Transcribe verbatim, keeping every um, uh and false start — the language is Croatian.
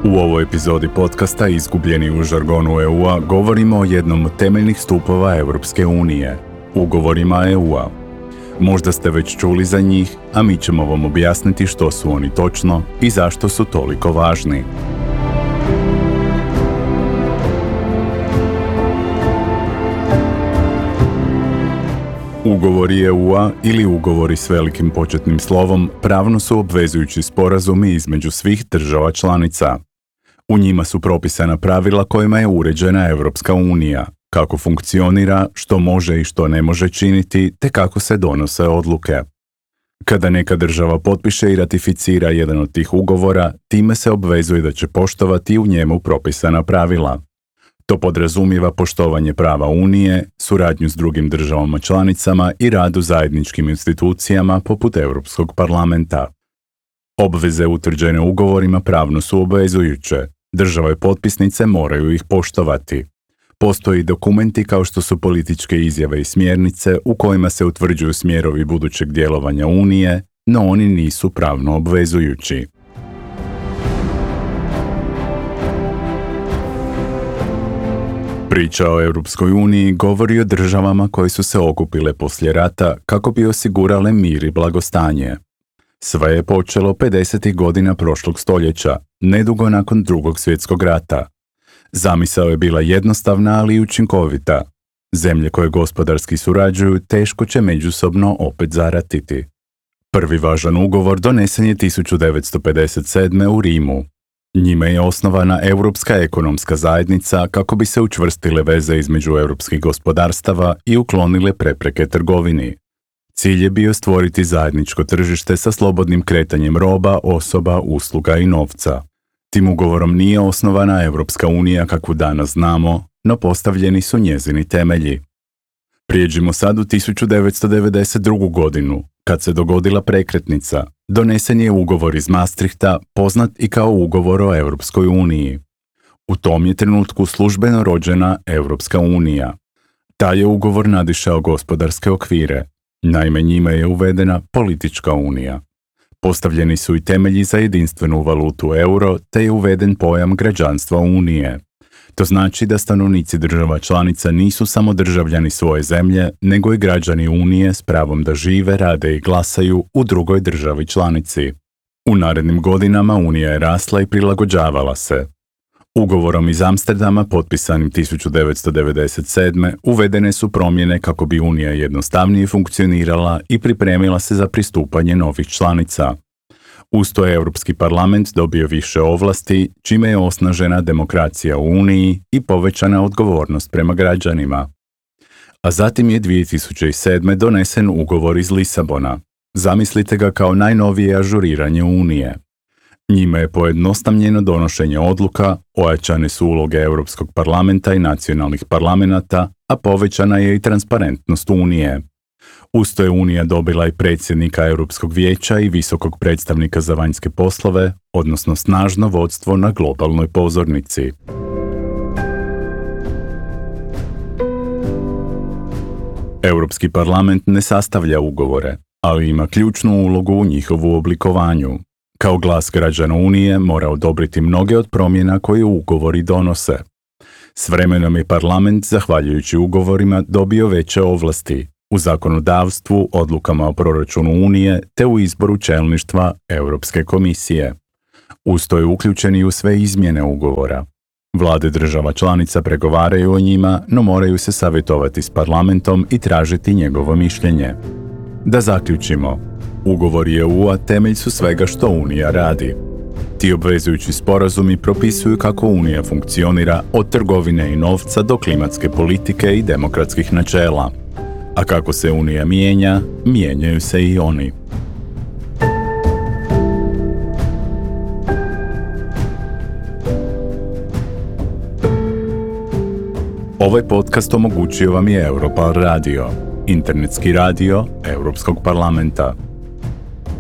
U ovoj epizodi podcasta Izgubljeni u žargonu E U-a govorimo o jednom od temeljnih stupova Europske unije, ugovorima E U-a. Možda ste već čuli za njih, a mi ćemo vam objasniti što su oni točno i zašto su toliko važni. Ugovori E U-a ili ugovori s velikim početnim slovom pravno su obvezujući sporazumi između svih država članica. U njima su propisana pravila kojima je uređena Europska unija, kako funkcionira, što može i što ne može činiti, te kako se donose odluke. Kada neka država potpiše i ratificira jedan od tih ugovora, time se obvezuje da će poštovati u njemu propisana pravila. To podrazumijeva poštovanje prava Unije, suradnju s drugim državama članicama i rad u zajedničkim institucijama poput Europskog parlamenta. Obveze utvrđene ugovorima pravno su obvezujuće. Države potpisnice moraju ih poštovati. Postoji dokumenti kao što su političke izjave i smjernice u kojima se utvrđuju smjerovi budućeg djelovanja Unije, no oni nisu pravno obvezujući. Priča o Europskoj uniji govori o državama koje su se okupile poslije rata kako bi osigurale mir i blagostanje. Sve je počelo pedesetih godina prošlog stoljeća, nedugo nakon Drugog svjetskog rata. Zamisao je bila jednostavna, ali i učinkovita. Zemlje koje gospodarski surađuju teško će međusobno opet zaratiti. Prvi važan ugovor donesen je tisuću devetsto pedeset sedme. u Rimu. Njime je osnovana Europska ekonomska zajednica kako bi se učvrstile veze između europskih gospodarstava i uklonile prepreke trgovini. Cilj je bio stvoriti zajedničko tržište sa slobodnim kretanjem roba, osoba, usluga i novca. Tim ugovorom nije osnovana Europska unija kakvu danas znamo, no postavljeni su njezini temelji. Prijeđimo sad u tisuću devetsto devedeset drugu. godinu, kad se dogodila prekretnica. Donesen je ugovor iz Maastrichta, poznat i kao ugovor o Europskoj uniji. U tom je trenutku službeno rođena Europska unija. Taj je ugovor nadišao gospodarske okvire. Naime, njime je uvedena politička unija. Postavljeni su i temelji za jedinstvenu valutu euro, te je uveden pojam građanstva Unije. To znači da stanovnici država članica nisu samo državljani svoje zemlje, nego i građani Unije s pravom da žive, rade i glasaju u drugoj državi članici. U narednim godinama Unija je rasla i prilagođavala se. Ugovorom iz Amsterdama, potpisanim tisuću devetsto devedeset sedme. uvedene su promjene kako bi Unija jednostavnije funkcionirala i pripremila se za pristupanje novih članica. Uz to je Europski parlament dobio više ovlasti, čime je osnažena demokracija u Uniji i povećana odgovornost prema građanima. A zatim je dvije tisuće sedme. donesen ugovor iz Lisabona. Zamislite ga kao najnovije ažuriranje Unije. Njime je pojednostavljeno donošenje odluka, ojačane su uloge Europskog parlamenta i nacionalnih parlamenata, a povećana je i transparentnost Unije. Uz to je Unija dobila i predsjednika Europskog vijeća i visokog predstavnika za vanjske poslove, odnosno snažno vodstvo na globalnoj pozornici. Europski parlament ne sastavlja ugovore, ali ima ključnu ulogu u njihovu oblikovanju. Kao glas građana Unije mora odobriti mnoge od promjena koje ugovori donose. S vremenom je parlament, zahvaljujući ugovorima, dobio veće ovlasti u zakonodavstvu, odlukama o proračunu Unije te u izboru čelništva Europske komisije. Uz to je uključen i u sve izmjene ugovora. Vlade država članica pregovaraju o njima, no moraju se savjetovati s parlamentom i tražiti njegovo mišljenje. Da zaključimo, ugovori E U-a temelj su svega što Unija radi. Ti obvezujući sporazumi propisuju kako Unija funkcionira od trgovine i novca do klimatske politike i demokratskih načela. A kako se Unija mijenja, mijenjaju se i oni. Ovaj podcast omogućio vam je Europal radio, internetski radio Europskog parlamenta.